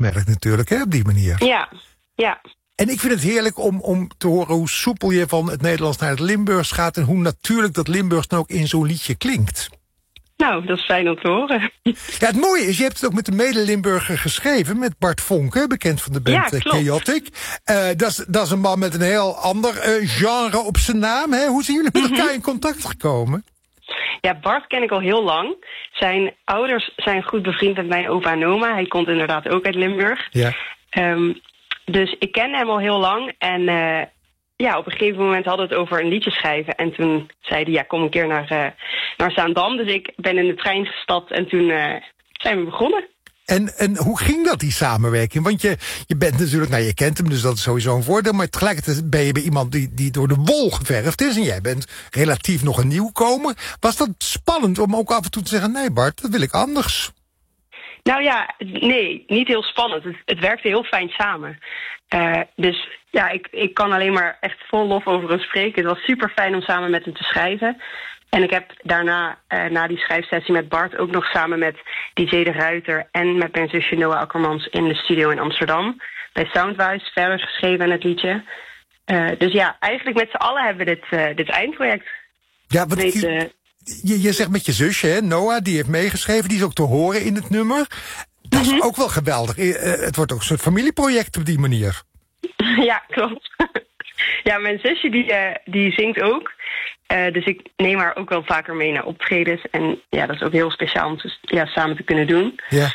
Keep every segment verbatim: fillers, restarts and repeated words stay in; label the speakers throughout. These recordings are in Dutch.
Speaker 1: gekenmerkt natuurlijk, hè, op die manier.
Speaker 2: Ja, ja.
Speaker 1: En ik vind het heerlijk om, om te horen hoe soepel je van het Nederlands naar het Limburgs gaat en hoe natuurlijk dat Limburgs dan ook in zo'n liedje klinkt.
Speaker 2: Nou, dat is fijn om te horen.
Speaker 1: Ja, het mooie is, je hebt het ook met de mede-Limburger geschreven, met Bart Vonken, bekend van de band
Speaker 2: Ja,
Speaker 1: Chaotic. Uh, dat is, dat is een man met een heel ander uh, genre op zijn naam. Hè? Hoe zijn jullie met elkaar mm-hmm. in contact gekomen?
Speaker 2: Ja, Bart ken ik al heel lang. Zijn ouders zijn goed bevriend met mijn opa en oma. Hij komt inderdaad ook uit Limburg. Ja. Um, dus ik ken hem al heel lang. En uh, ja, op een gegeven moment hadden we het over een liedje schrijven. En toen zei hij, ja, kom een keer naar, uh, naar Zaandam. Dus ik ben in de trein gestapt en toen uh, zijn we begonnen.
Speaker 1: En, en hoe ging dat, die samenwerking? Want je, je bent natuurlijk, nou je kent hem, dus dat is sowieso een voordeel. Maar tegelijkertijd ben je bij iemand die, die door de wol geverfd is. En jij bent relatief nog een nieuwkomer. Was dat spannend om ook af en toe te zeggen, nee Bart, dat wil ik anders?
Speaker 2: Nou ja, nee, niet heel spannend. Het, het werkte heel fijn samen. Uh, dus ja, ik, ik kan alleen maar echt vol lof over hem spreken. Het was super fijn om samen met hem te schrijven. En ik heb daarna, uh, na die schrijfsessie met Bart, ook nog samen met D J De Ruiter en met mijn zusje Noah Akkermans in de studio in Amsterdam bij Soundwise verder geschreven aan het liedje. Uh, dus ja, eigenlijk met z'n allen hebben we dit, uh, dit eindproject.
Speaker 1: Ja, wat weet, uh, je, je zegt met je zusje, hè, Noah, die heeft meegeschreven, die is ook te horen in het nummer. Dat is mm-hmm. ook wel geweldig. Uh, het wordt ook een soort familieproject op die manier.
Speaker 2: Ja, klopt. Ja, mijn zusje die, uh, die zingt ook. Uh, dus ik neem haar ook wel vaker mee naar optredens. En ja, dat is ook heel speciaal om te, ja, samen te kunnen doen. Ja.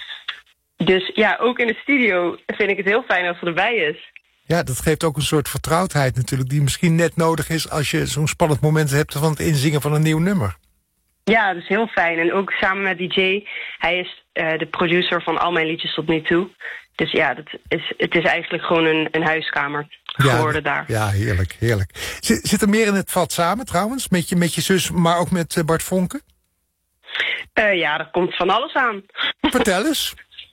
Speaker 2: Dus ja, ook in de studio vind ik het heel fijn als ze erbij is.
Speaker 1: Ja, dat geeft ook een soort vertrouwdheid natuurlijk, die misschien net nodig is als je zo'n spannend moment hebt van het inzingen van een nieuw nummer.
Speaker 2: Ja, dat is heel fijn. En ook samen met D J. Hij is uh, de producer van al mijn liedjes tot nu toe. Dus ja, dat is, het is eigenlijk gewoon een, een huiskamer geworden
Speaker 1: ja,
Speaker 2: daar.
Speaker 1: Ja, heerlijk, heerlijk. Zit, zit er meer in het vat samen trouwens? Met je, met je zus, maar ook met uh, Bart Vonken?
Speaker 2: Uh, ja, er komt van alles aan.
Speaker 1: Vertel eens.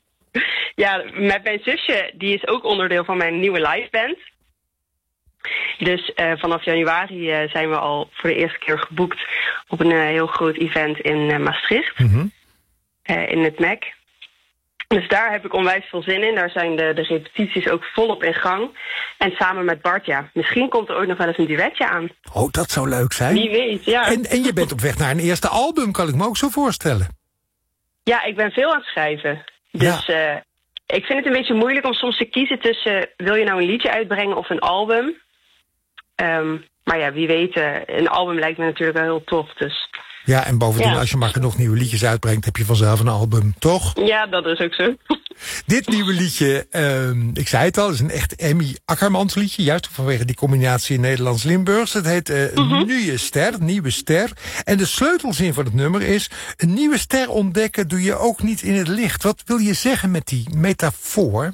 Speaker 2: Ja, met mijn zusje, die is ook onderdeel van mijn nieuwe liveband. Dus uh, vanaf januari uh, zijn we al voor de eerste keer geboekt op een uh, heel groot event in uh, Maastricht. Mm-hmm. Uh, in het M A C. Dus daar heb ik onwijs veel zin in. Daar zijn de, de repetities ook volop in gang. En samen met Bart, ja, misschien komt er ook nog wel eens een duetje aan.
Speaker 1: Oh, dat zou leuk zijn.
Speaker 2: Wie weet, ja.
Speaker 1: En, en je bent op weg naar een eerste album, kan ik me ook zo voorstellen.
Speaker 2: Ja, ik ben veel aan het schrijven. Dus ja. uh, ik vind het een beetje moeilijk om soms te kiezen tussen, wil je nou een liedje uitbrengen of een album? Um, maar ja, wie weet, uh, een album lijkt me natuurlijk wel heel tof, dus...
Speaker 1: Ja, en bovendien, ja. als je maar genoeg nieuwe liedjes uitbrengt, heb je vanzelf een album, toch?
Speaker 2: Ja, dat is ook zo.
Speaker 1: Dit nieuwe liedje, um, ik zei het al, is een echt Emmy Akkermans liedje, juist vanwege die combinatie Nederlands-Limburgs. Het heet uh, mm-hmm. Nieuwe Ster, Nieuwe Ster. En de sleutelzin van het nummer is, een nieuwe ster ontdekken doe je ook niet in het licht. Wat wil je zeggen met die metafoor?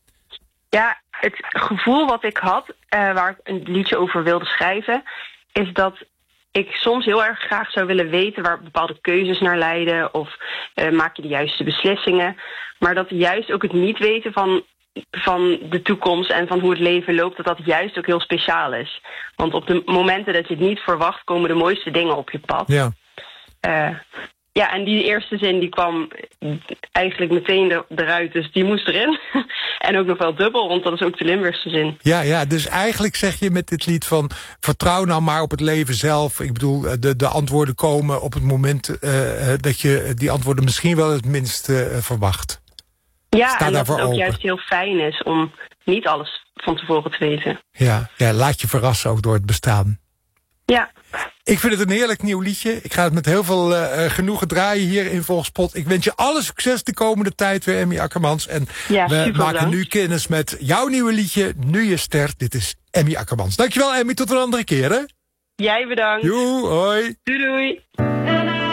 Speaker 2: Ja, het gevoel wat ik had, uh, waar ik een liedje over wilde schrijven, is dat ik soms heel erg graag zou willen weten waar bepaalde keuzes naar leiden of uh, maak je de juiste beslissingen. Maar dat juist ook het niet weten van, van de toekomst en van hoe het leven loopt, dat dat juist ook heel speciaal is. Want op de momenten dat je het niet verwacht, komen de mooiste dingen op je pad.
Speaker 1: Ja.
Speaker 2: Uh, ja, en die eerste zin die kwam eigenlijk meteen er, eruit, dus die moest erin. En ook nog wel dubbel, want dat is ook de Limburgse zin.
Speaker 1: Ja, ja, dus eigenlijk zeg je met dit lied van vertrouw nou maar op het leven zelf. Ik bedoel, de, de antwoorden komen op het moment uh, dat je die antwoorden misschien wel het minst uh, verwacht.
Speaker 2: Ja,
Speaker 1: Sta
Speaker 2: en dat het ook
Speaker 1: open.
Speaker 2: juist heel fijn is om niet alles van tevoren te weten.
Speaker 1: Ja, ja, laat je verrassen ook door het bestaan.
Speaker 2: Ja.
Speaker 1: Ik vind het een heerlijk nieuw liedje. Ik ga het met heel veel uh, genoegen draaien hier in Volkspot. Ik wens je alle succes de komende tijd weer, Emmy Akkermans. En
Speaker 2: ja,
Speaker 1: we maken
Speaker 2: bedankt.
Speaker 1: nu kennis met jouw nieuwe liedje, Nu je ster. Dit is Emmy Akkermans. Dankjewel, Emmy. Tot een andere keer, hè?
Speaker 2: Jij bedankt.
Speaker 1: Joe, hoi.
Speaker 2: Doei, doei.